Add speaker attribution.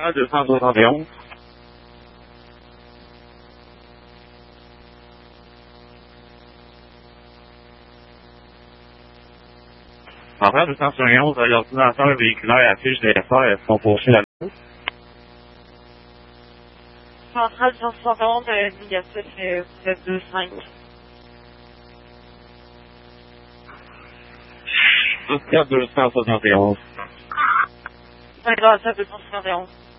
Speaker 1: 271. Après 271, l'ordinateur véhiculaire affiche des FR sont poursuivis la route.
Speaker 2: Centrale 271, négatif, vous êtes 2-5.
Speaker 1: 271.
Speaker 2: D'accord, ça 271.